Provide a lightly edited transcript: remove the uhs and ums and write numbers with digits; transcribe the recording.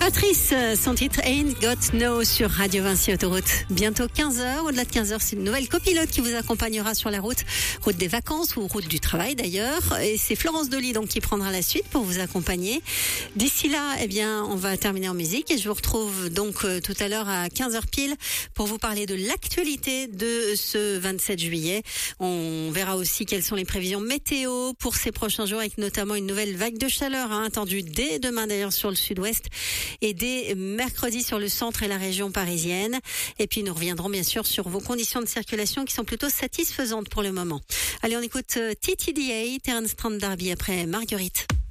Patrice, son titre Ain't Got No sur Radio Vinci Autoroute. Bientôt 15h. Au-delà de 15h, c'est une nouvelle copilote qui vous accompagnera sur la route des vacances ou route du travail d'ailleurs. Et c'est Florence Dolly donc qui prendra la suite pour vous accompagner. D'ici là, eh bien, on va terminer en musique et je vous retrouve donc tout à l'heure à 15h pile pour vous parler de l'actualité de ce 27 juillet. On verra aussi quelles sont les prévisions météo pour ces prochains jours avec notamment une nouvelle vague de chaleur attendue dès demain d'ailleurs sur le sud-ouest et dès mercredi sur le centre et la région parisienne. Et puis nous reviendrons bien sûr sur vos conditions de circulation qui sont plutôt satisfaisantes pour le moment. Allez, on écoute TTDA, Terence Trent D'Arby après Marguerite.